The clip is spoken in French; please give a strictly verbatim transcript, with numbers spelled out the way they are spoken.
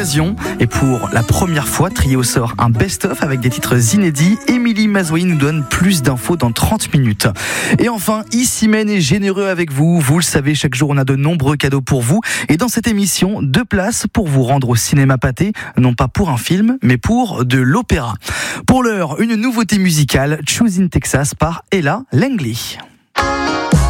l'occasion. Et pour la première fois, Trio sort un best-of avec des titres inédits. Émilie Mazoui nous donne plus d'infos dans trente minutes. Et enfin, Issimène est généreux avec vous. Vous le savez, chaque jour on a de nombreux cadeaux pour vous. Et dans cette émission, deux places pour vous rendre au cinéma Pathé, non pas pour un film, mais pour de l'opéra. Pour l'heure, une nouveauté musicale, Choose in Texas par Ella Langley.